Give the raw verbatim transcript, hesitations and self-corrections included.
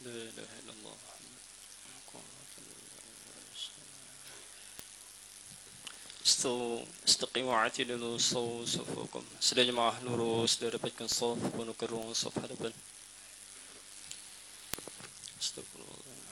لا إله إلا الله استو استقيموا اعتدلوا صو صفوكم sudah jemaah lurus sudah dapatkan saf penuh kerung saf hadapan. Astagfirullah.